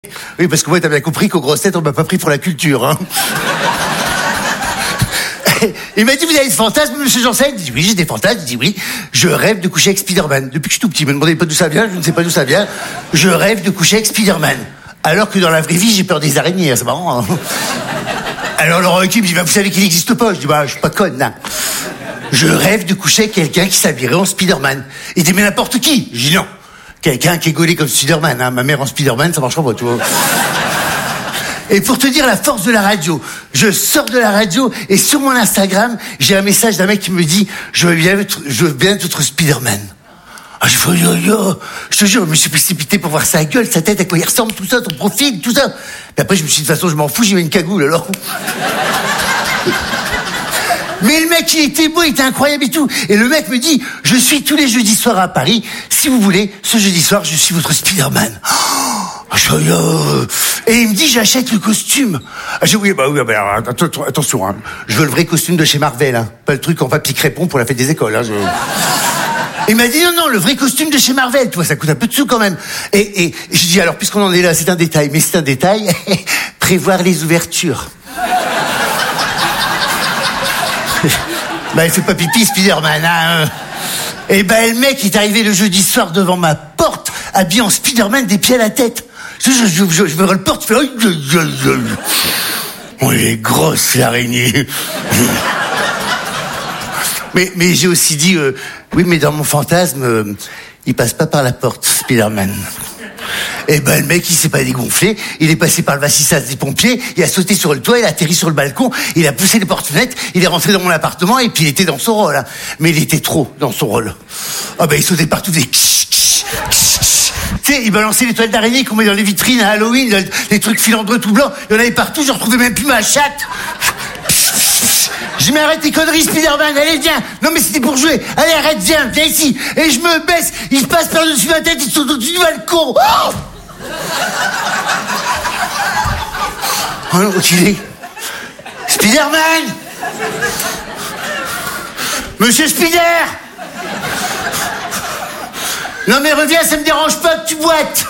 Oui, parce que moi, t'as bien compris qu'aux grosses têtes, on m'a pas pris pour la culture, hein. Il m'a dit, vous avez des fantasmes, monsieur Janssen? Il dit, oui, j'ai des fantasmes. Il dit, oui, je rêve de coucher avec Spider-Man. Depuis que je suis tout petit, me demandez pas d'où ça vient, je ne sais pas d'où ça vient. Je rêve de coucher avec Spider-Man. Alors que dans la vraie vie, j'ai peur des araignées, c'est marrant, hein. Alors Laurent Ruquier me dit, bah, vous savez qu'il n'existe pas. Je dis, bah, je suis pas conne, hein. Je rêve de coucher avec quelqu'un qui s'habillerait en Spider-Man. Il dit, mais n'importe qui. Je dis, non. Quelqu'un qui est gaulé comme Spider-Man, hein. Ma mère en Spider-Man, ça marchera pas, tu vois. Et pour te dire la force de la radio, je sors de la radio et sur mon Instagram, j'ai un message d'un mec qui me dit « Je veux bien être votre Spider-Man ». Ah, je fais je te jure, je me suis précipité pour voir sa gueule, sa tête, à quoi il ressemble, tout ça, son profil, tout ça. Mais après, je me suis dit, de toute façon, je m'en fous, j'y mets une cagoule, alors. Mais le mec, il était beau, il était incroyable et tout. Et le mec me dit « Je suis tous les jeudis soirs à Paris. Si vous voulez, ce jeudi soir, je suis votre Spider-Man. » Et il me dit, j'achète le costume. Oui, alors, attention, hein. Je veux le vrai costume de chez Marvel, hein. Pas le truc en papier crépon pour la fête des écoles, hein. Il m'a dit, non, le vrai costume de chez Marvel, tu vois, ça coûte un peu de sous quand même. Et je dis, alors, puisqu'on en est là, c'est un détail, mais c'est un détail, prévoir les ouvertures. Bah, il fait pas pipi, Spider-Man, hein. Et ben, le mec, il est arrivé le jeudi soir devant ma porte, habillé en Spider-Man des pieds à la tête. Je me le porte, je fais... Oh, elle est grosse, l'araignée. mais j'ai aussi dit, oui, mais dans mon fantasme, il passe pas par la porte, Spider-Man. Et ben, le mec, il s'est pas dégonflé, il est passé par le vacissage des pompiers, il a sauté sur le toit, il a atterri sur le balcon, il a poussé les portes-fenêtres, il est rentré dans mon appartement, et puis il était dans son rôle, hein. Mais il était trop dans son rôle. Ah ben, il sautait partout, des... Tu sais, il balançait les toiles d'araignée qu'on met dans les vitrines à Halloween, les trucs filandreux tout blancs, il y en avait partout, je retrouvais même plus ma chatte. Je dis, mais arrête tes conneries, Spider-Man, allez, viens. Non, mais c'était pour jouer. Allez, arrête, viens ici. Et je me baisse, il se passe par-dessus ma tête, ils sont au-dessus du balcon. Oh, oh non, il est... Spider-Man. Monsieur Spider. Non mais reviens, ça me dérange pas que tu boites.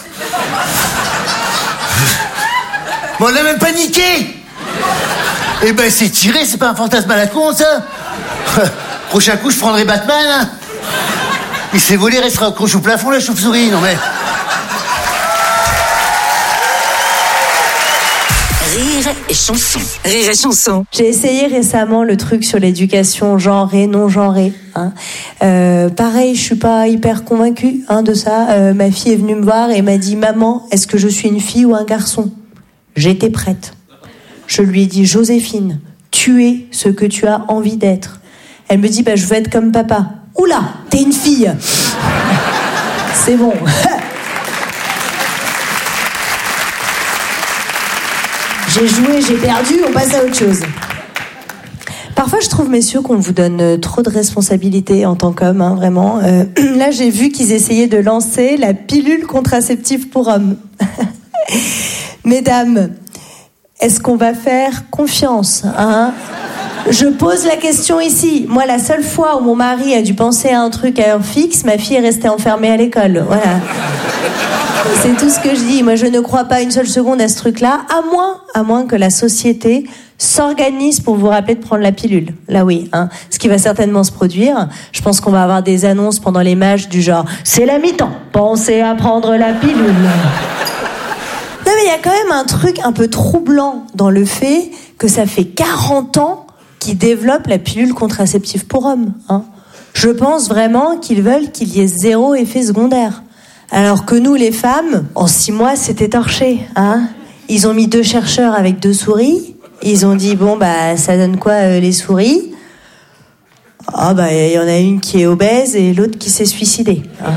Bon, on a même paniqué. Eh ben c'est tiré, c'est pas un fantasme à la con ça. Prochain coup je prendrai Batman, hein. Il s'est volé, restera accroché au plafond la chauve-souris, non mais... Rire et chanson. Rire et chanson. J'ai essayé récemment le truc sur l'éducation genrée, non genrée. Hein. Pareil, je suis pas hyper convaincue de ça. Ma fille est venue me voir et m'a dit « Maman, est-ce que je suis une fille ou un garçon ?» J'étais prête. Je lui ai dit « Joséphine, tu es ce que tu as envie d'être. » Elle me dit « Je veux être comme papa. » Oula, t'es une fille. C'est bon. J'ai joué, j'ai perdu, on passe à autre chose. Parfois, je trouve, messieurs, qu'on vous donne trop de responsabilités en tant qu'homme, hein, vraiment. Là, j'ai vu qu'ils essayaient de lancer la pilule contraceptive pour hommes. Mesdames, est-ce qu'on va faire confiance, hein ? Je pose la question ici. Moi, la seule fois où mon mari a dû penser à un truc à heure fixe, ma fille est restée enfermée à l'école. Voilà. C'est tout ce que je dis. Moi, je ne crois pas une seule seconde à ce truc-là, à moins que la société s'organise pour vous rappeler de prendre la pilule. Là, oui, hein. Ce qui va certainement se produire. Je pense qu'on va avoir des annonces pendant les matchs du genre « C'est la mi-temps, pensez à prendre la pilule ». Non, mais il y a quand même un truc un peu troublant dans le fait que ça fait 40 ans qu'ils développent la pilule contraceptive pour hommes, hein. Je pense vraiment qu'ils veulent qu'il y ait zéro effet secondaire. Alors que nous, les femmes, en 6 mois, c'était torché, hein. Ils ont mis 2 chercheurs avec 2 souris. Ils ont dit, ça donne quoi, les souris ? Ah, il y en a une qui est obèse et l'autre qui s'est suicidée, hein.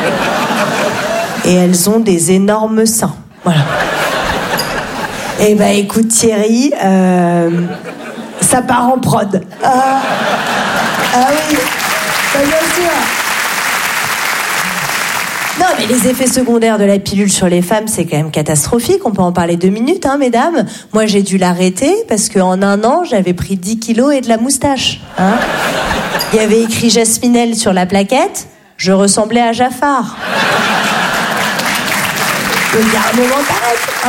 Et elles ont des énormes seins. Voilà. Et écoute, Thierry, ça part en prod. Ah oui, bien sûr. Non, mais les effets secondaires de la pilule sur les femmes, c'est quand même catastrophique. On peut en parler 2 minutes, hein, mesdames. Moi, j'ai dû l'arrêter parce qu'en 1 an, j'avais pris 10 kilos et de la moustache. Hein. Il y avait écrit Jasminelle sur la plaquette. Je ressemblais à Jafar. Il y a un moment, t'arrêtes.